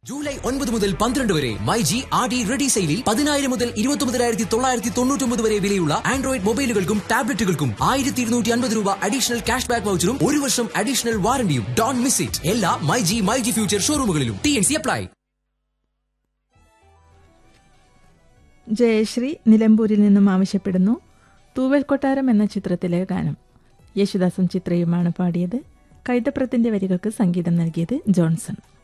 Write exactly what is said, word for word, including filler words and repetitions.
July ഒൻപത് മുതൽ പന്ത്രണ്ട് വരെ my G R D ready സെയിലിൽ പതിനായിരം മുതൽ ഇരുപത്തി ഒമ്പതിനായിരത്തി തൊള്ളായിരത്തി തൊണ്ണൂറ്റി ഒമ്പത് വരെ വിലയുള്ള ആൻഡ്രോയിഡ് മൊബൈലുകൾക്കും ടാബ്ലറ്റുകൾക്കും ആയിരത്തി ഇരുന്നൂറ്റി അൻപത് രൂപ അഡീഷണൽ ക്യാഷ് ബാക്ക് വൗച്ചറും ഒരു വർഷം അഡീഷണൽ വാറണ്ടിയും. Don't miss it. എല്ലാ my G my G future ഷോറൂമുകളിലും. T N C apply. Jayashree നിലമ്പൂരിൽ നിന്നും ആവശ്യപ്പെടുന്നു തൂവൽ കൊട്ടാരം എന്ന ചിത്രത്തിലെ ഗാനം. യേശുദാസും ചിത്രയുമാണ് പാടിയത്. കൈതപ്രത്തിന്റെ വരികൾക്ക് സംഗീതം നൽകിയത് ജോൺസൺ.